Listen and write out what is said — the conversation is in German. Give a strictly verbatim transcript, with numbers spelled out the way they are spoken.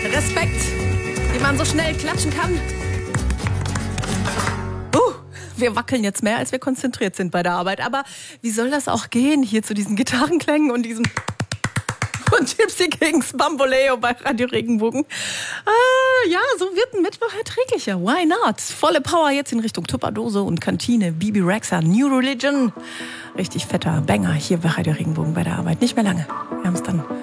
Respekt, wie man so schnell klatschen kann. Uh, wir wackeln jetzt mehr, als wir konzentriert sind bei der Arbeit. Aber wie soll das auch gehen, hier zu diesen Gitarrenklängen und diesem von Gypsy Kings Bamboleo bei Radio Regenbogen? Ah, ja, so wird ein Mittwoch erträglicher. Why not? Volle Power jetzt in Richtung Tupperdose und Kantine. Bibi Rexha, New Religion. Richtig fetter Banger hier bei Radio Regenbogen bei der Arbeit. Nicht mehr lange. Wir haben es dann